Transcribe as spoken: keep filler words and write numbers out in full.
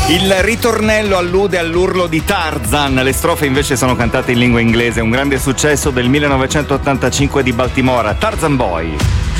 Il ritornello allude all'urlo di Tarzan, le strofe invece sono cantate in lingua inglese, un grande successo del millenovecentottantacinque di Baltimora, Tarzan Boy.